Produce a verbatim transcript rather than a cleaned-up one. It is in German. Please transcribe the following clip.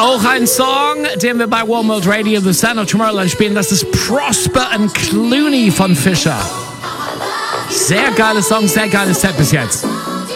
Auch ein Song, den wir bei One World Radio The Sound of Tomorrowland spielen, das ist Prosper and Clooney von Fisher. Sehr geiler Song, sehr geiles Set bis jetzt.